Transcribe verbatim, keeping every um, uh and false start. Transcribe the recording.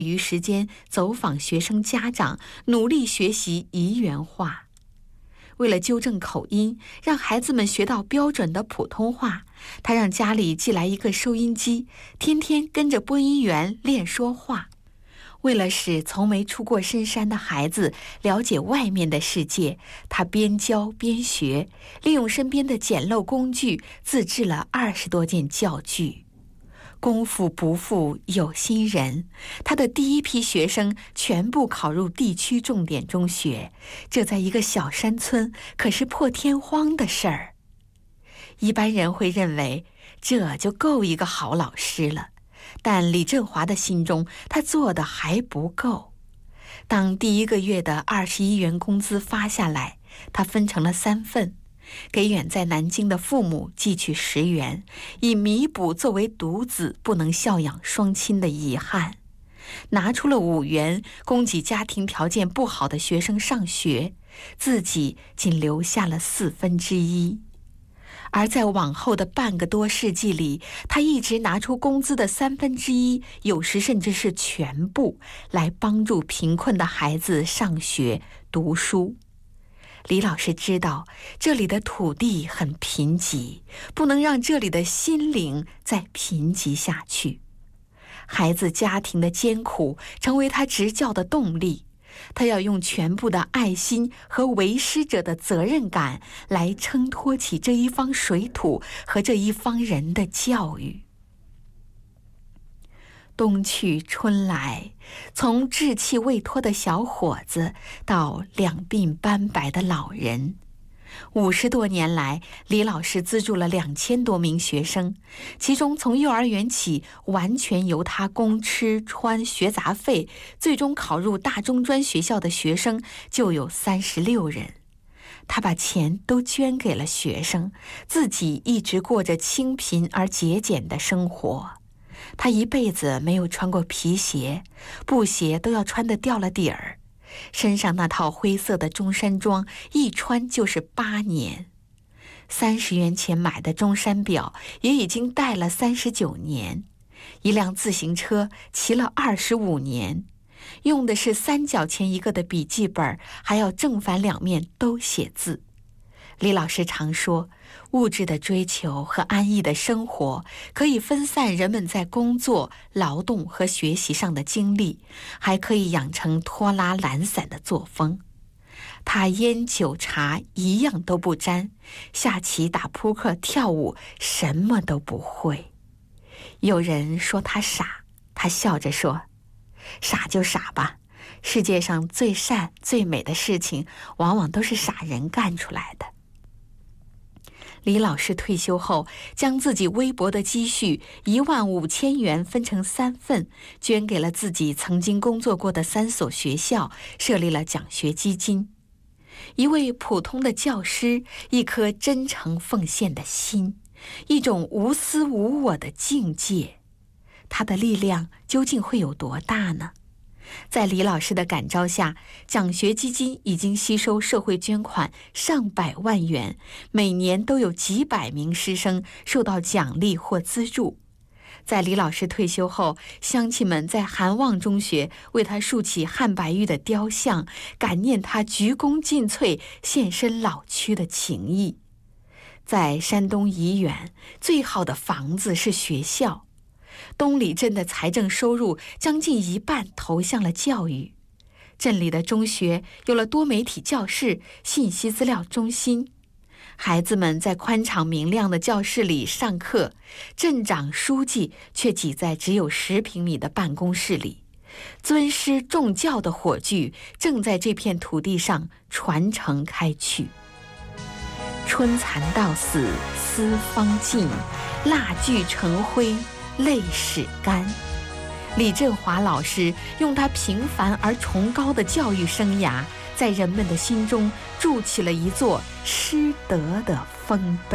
余时间走访学生家长，努力学习沂源话。为了纠正口音，让孩子们学到标准的普通话，他让家里寄来一个收音机，天天跟着播音员练说话。为了使从没出过深山的孩子了解外面的世界，他边教边学，利用身边的简陋工具，自制了二十多件教具。功夫不负有心人，他的第一批学生全部考入地区重点中学，这在一个小山村可是破天荒的事儿。一般人会认为这就够一个好老师了，但李振华的心中，他做的还不够。当第一个月的二十一元工资发下来，他分成了三份，给远在南京的父母寄去十元，以弥补作为独子不能孝养双亲的遗憾；拿出了五元，供给家庭条件不好的学生上学，自己仅留下了四分之一。而在往后的半个多世纪里，他一直拿出工资的三分之一，有时甚至是全部，来帮助贫困的孩子上学读书。李老师知道这里的土地很贫瘠，不能让这里的心灵再贫瘠下去。孩子家庭的艰苦成为他执教的动力，他要用全部的爱心和为师者的责任感来撑托起这一方水土和这一方人的教育。冬去春来，从稚气未脱的小伙子到两鬓斑白的老人，五十多年来，李老师资助了两千多名学生，其中从幼儿园起完全由他供吃穿学杂费，最终考入大中专学校的学生就有三十六人。他把钱都捐给了学生，自己一直过着清贫而节俭的生活。他一辈子没有穿过皮鞋，布鞋都要穿得掉了底儿。身上那套灰色的中山装一穿就是八年，三十元钱买的中山表也已经戴了三十九年，一辆自行车骑了二十五年，用的是三角钱一个的笔记本，还要正反两面都写字。李老师常说，物质的追求和安逸的生活可以分散人们在工作、劳动和学习上的精力，还可以养成拖拉懒散的作风。他烟酒茶一样都不沾，下棋打扑克跳舞什么都不会。有人说他傻，他笑着说，傻就傻吧，世界上最善最美的事情往往都是傻人干出来的。李老师退休后，将自己微薄的积蓄一万五千元分成三份，捐给了自己曾经工作过的三所学校，设立了奖学基金。一位普通的教师，一颗真诚奉献的心，一种无私无我的境界，他的力量究竟会有多大呢？在李老师的感召下，奖学基金已经吸收社会捐款上百万元，每年都有几百名师生受到奖励或资助。在李老师退休后，乡亲们在韩望中学为他竖起汉白玉的雕像，感念他鞠躬尽瘁、献身老区的情谊。在山东沂源，最好的房子是学校。东里镇的财政收入将近一半投向了教育，镇里的中学有了多媒体教室、信息资料中心，孩子们在宽敞明亮的教室里上课，镇长书记却挤在只有十平米的办公室里。尊师重教的火炬正在这片土地上传承开去。春蚕到死丝方尽，蜡炬成灰泪始干。李振华老师用他平凡而崇高的教育生涯，在人们的心中筑起了一座师德的丰碑。